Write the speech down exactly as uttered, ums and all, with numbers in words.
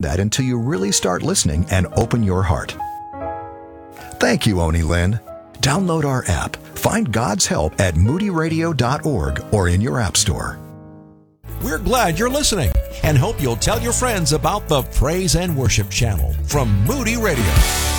that until you really start listening and open your heart. Thank you, Oni Lynn. Download our app. Find God's Help at moody radio dot org or in your app store. We're glad you're listening and hope you'll tell your friends about the Praise and Worship channel from Moody Radio.